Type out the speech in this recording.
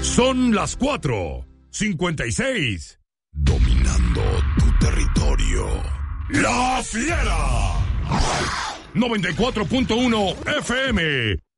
Son las 4:56. Dominando tu territorio. La Fiera. 94.1 FM.